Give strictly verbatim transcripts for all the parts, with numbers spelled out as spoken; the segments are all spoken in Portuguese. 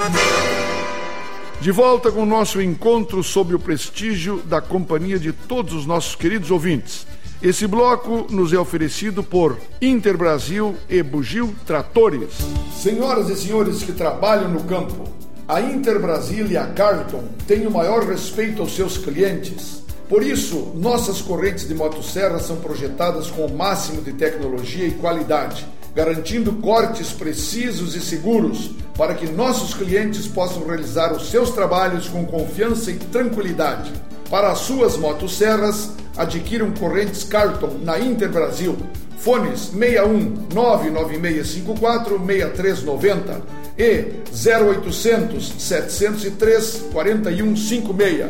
De volta com o nosso encontro sob o prestígio da companhia de todos os nossos queridos ouvintes. Esse bloco nos é oferecido por Interbrasil e Bugio Tratores. Senhoras e senhores que trabalham no campo, a Interbrasil e a Carlton têm o maior respeito aos seus clientes. Por isso, nossas correntes de motosserra são projetadas com o máximo de tecnologia e qualidade, garantindo cortes precisos e seguros para que nossos clientes possam realizar os seus trabalhos com confiança e tranquilidade. Para as suas motosserras, adquiram correntes Carlton na Interbrasil. Fones seis um nove nove seis cinco quatro seis três nove zero e zero oitocentos, setecentos e três, quarenta e um cinquenta e seis.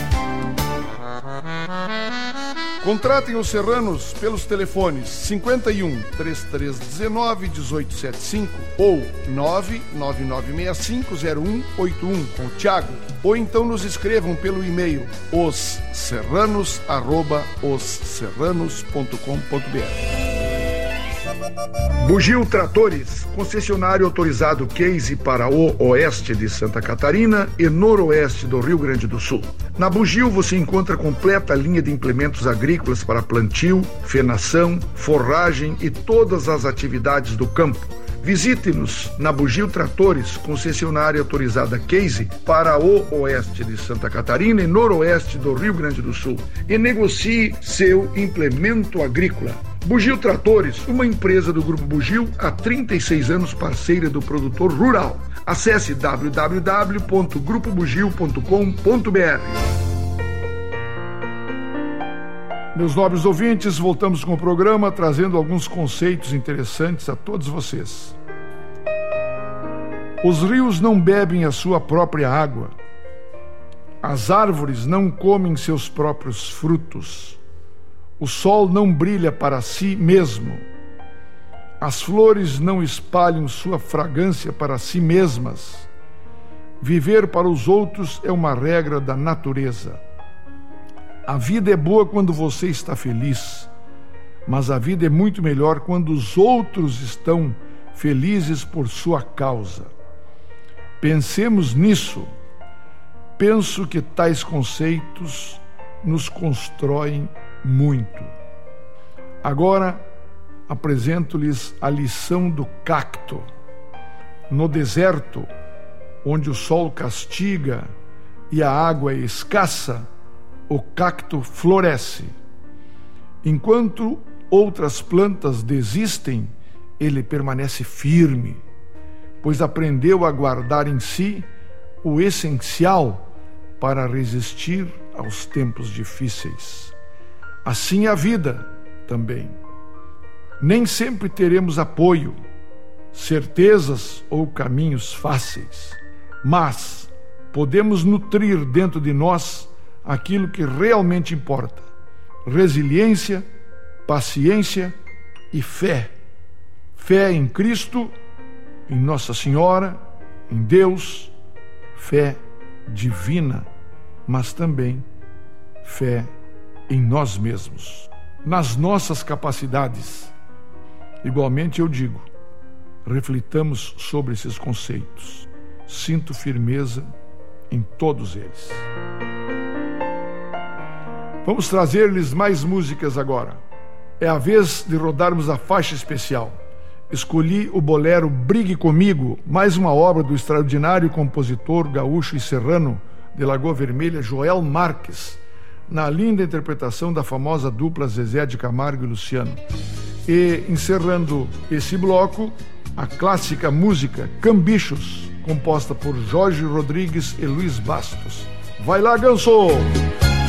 Contratem os serranos pelos telefones cinquenta e um, trinta e três dezenove, dezoito setenta e cinco ou nove nove nove seis cinco zero um oito um com o Thiago, ou então nos escrevam pelo e-mail os serranos arroba os serranos ponto com ponto b r. Bugio Tratores, concessionário autorizado Case para o oeste de Santa Catarina e noroeste do Rio Grande do Sul. Na Bugio você encontra completa linha de implementos agrícolas para plantio, fenação, forragem e todas as atividades do campo. Visite-nos na Bugio Tratores, concessionária autorizada Case para o oeste de Santa Catarina e noroeste do Rio Grande do Sul e negocie seu implemento agrícola. Bugio Tratores, uma empresa do Grupo Bugio, há trinta e seis anos parceira do produtor rural. Acesse w w w ponto grupo bugio ponto com ponto b r. Meus nobres ouvintes, voltamos com o programa trazendo alguns conceitos interessantes a todos vocês. Os rios não bebem a sua própria água. As árvores não comem seus próprios frutos. O sol não brilha para si mesmo. As flores não espalham sua fragrância para si mesmas. Viver para os outros é uma regra da natureza. A vida é boa quando você está feliz, mas a vida é muito melhor quando os outros estão felizes por sua causa. Pensemos nisso. Penso que tais conceitos nos constroem muito. Agora apresento-lhes a lição do cacto. No deserto, onde o sol castiga e a água é escassa, o cacto floresce. Enquanto outras plantas desistem, ele permanece firme, pois aprendeu a guardar em si o essencial para resistir aos tempos difíceis. Assim a vida também. Nem sempre teremos apoio, certezas ou caminhos fáceis, mas podemos nutrir dentro de nós aquilo que realmente importa: resiliência, paciência e fé. Fé em Cristo, em Nossa Senhora, em Deus, fé divina, mas também fé em nós mesmos, nas nossas capacidades. Igualmente eu digo, reflitamos sobre esses conceitos. Sinto firmeza em todos eles. Vamos trazer-lhes mais músicas agora. É a vez de rodarmos a faixa especial. Escolhi o bolero Brigue Comigo, mais uma obra do extraordinário compositor gaúcho e serrano de Lagoa Vermelha, Joel Marques, na linda interpretação da famosa dupla Zezé de Camargo e Luciano. E, encerrando esse bloco, a clássica música Cambichos, composta por Jorge Rodrigues e Luiz Bastos. Vai lá, Ganso!